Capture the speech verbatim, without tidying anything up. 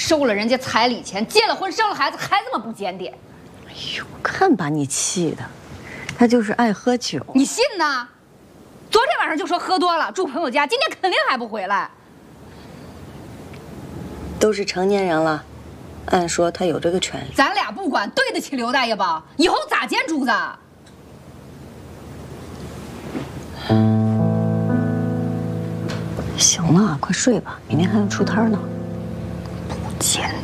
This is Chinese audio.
收了人家彩礼钱，结了婚生了孩子，还这么不检点。 哎呦，看把你气的，他就是爱喝酒。 你信呢？昨天晚上就说喝多了，住朋友家，今天肯定还不回来。 都是成年人了，按说他有这个权利。 咱俩不管，对得起刘大爷吧？以后咋见珠子？ 行了，快睡吧，明天还要出摊呢。 不检